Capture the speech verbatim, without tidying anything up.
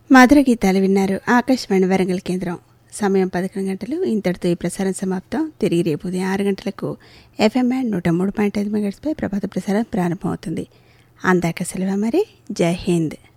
మధుర గీతాలు విన్నారు. ఆకాశవాణి వరంగల్ కేంద్రం. సమయం పదకొండు గంటలు. ఇంతటితో ఈ ప్రసారం సమాప్తం. తిరిగి రేపు ఉదయం ఆరు గంటలకు ఎఫ్ఎం అండ్ నూట మూడు పాయింట్ ఐదు మెగాహెర్ట్జ్పై ప్రభాత ప్రసారం ప్రారంభమవుతుంది. అందాక సెలవు మరి. జై హింద్.